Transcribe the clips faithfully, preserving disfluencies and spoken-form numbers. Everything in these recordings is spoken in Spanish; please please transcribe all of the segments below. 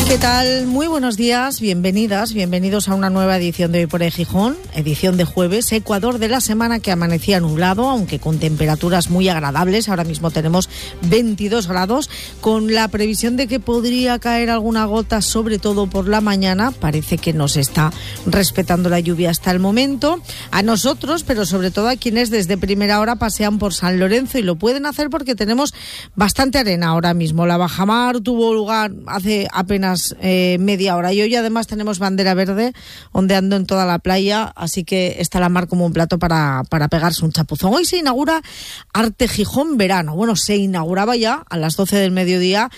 ¿Qué tal? Muy buenos días, bienvenidas, bienvenidos a una nueva edición de Hoy por Hoy Gijón, edición de jueves, Ecuador de la semana que amanecía nublado, aunque con temperaturas muy agradables. Ahora mismo tenemos veintidós grados, con la previsión de que podría caer alguna gota, sobre todo por la mañana. Parece que nos está respetando la lluvia hasta el momento. A nosotros, pero sobre todo a quienes desde primera hora pasean por San Lorenzo, y lo pueden hacer porque tenemos bastante arena ahora mismo. La bajamar tuvo lugar hace apenas Eh, media hora y hoy además tenemos bandera verde ondeando en toda la playa, así que está la mar como un plato para, para pegarse un chapuzón. Hoy se inaugura Arte Gijón Verano. Bueno, se inauguraba ya a las doce del mediodía,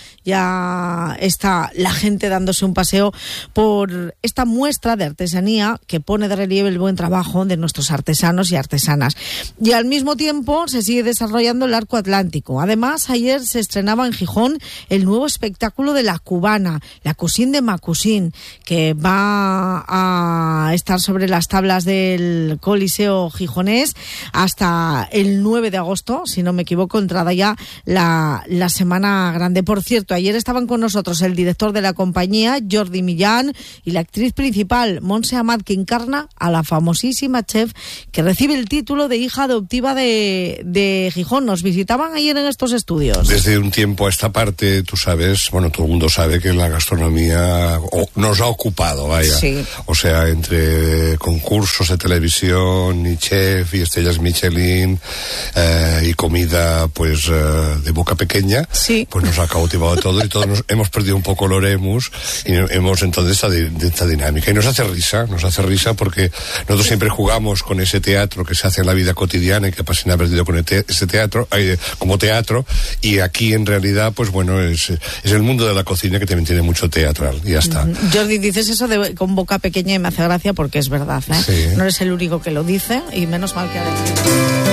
ya está la gente dándose un paseo por esta muestra de artesanía que pone de relieve el buen trabajo de nuestros artesanos y artesanas. Y al mismo tiempo se sigue desarrollando el Arco Atlántico. Además, ayer se estrenaba en Gijón el nuevo espectáculo de La Cubana, La Cusín de Macusín, que va a estar sobre las tablas del Coliseo gijonés hasta el nueve de agosto, si no me equivoco, entrada ya la, la Semana Grande. Por cierto, ayer estaban con nosotros el director de la compañía, Jordi Millán, y la actriz principal, Montse Amat, que encarna a la famosísima chef que recibe el título de hija adoptiva de, de Gijón. Nos visitaban ayer en estos estudios. Desde un tiempo a esta parte, tú sabes, bueno, todo el mundo sabe que la gastronomía nos ha ocupado, vaya. Sí. O sea, entre concursos de televisión y chef y estrellas Michelin eh, y comida, pues, eh, de boca pequeña, sí, pues nos ha cautivado todo y todos nos hemos perdido un poco el oremus y hemos entonces esta, de, de esta dinámica. Y nos hace risa, nos hace risa porque nosotros siempre jugamos con ese teatro que se hace en la vida cotidiana y que Pasina ha perdido con te, ese teatro, eh, como teatro, y aquí en realidad, pues bueno, es, es el mundo de la cocina que también tiene mucho teatral, y ya está. Jordi, dices eso de con boca pequeña y me hace gracia porque es verdad, ¿eh? Sí. No eres el único que lo dice y menos mal que ha